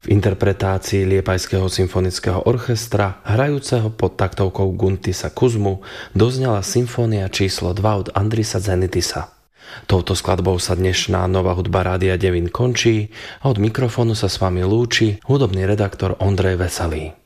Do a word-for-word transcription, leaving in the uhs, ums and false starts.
V interpretácii Liepajského symfonického orchestra, hrajúceho pod taktovkou Guntisa Kuzmu, doznala symfónia číslo dva od Andrisa Zenitisa. Touto skladbou sa dnešná nová hudba Rádia Devín končí a od mikrofónu sa s vami lúči hudobný redaktor Ondrej Veselý.